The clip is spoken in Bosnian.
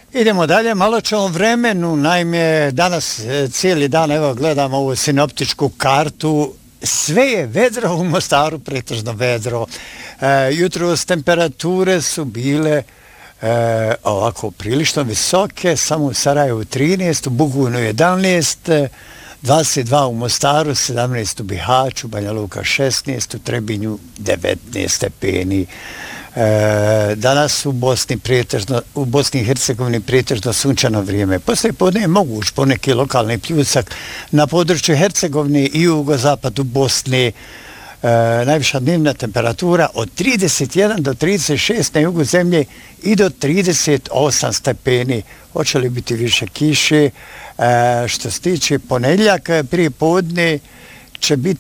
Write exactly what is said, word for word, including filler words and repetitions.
Idemo dalje, malo ćemo o vremenu, naime danas cijeli dan, evo gledamo ovu sinoptičku kartu, sve je vedro u Mostaru, pretežno vedro. E, jutros temperature su bile e, ovako prilično visoke, samo u Sarajevu trinaest, u Bugojnu jedanaest, dvadeset dva u Mostaru, sedamnaest u Bihaću, Banja Luka šesnaest, u Trebinju devetnaest stepeni. E, danas u Bosni pretežno, u Bosni i Hercegovini pretežno sunčano vrijeme. Poslije podne je moguć poneki lokalni pljusak na području Hercegovine i jugozapadu Bosne. E, najviša dnevna temperatura od trideset jedan do trideset šest na jugu zemlje i do trideset osam stepeni. Hoće li biti više kiše? E, što se tiče ponedjeljaka, prije podne će biti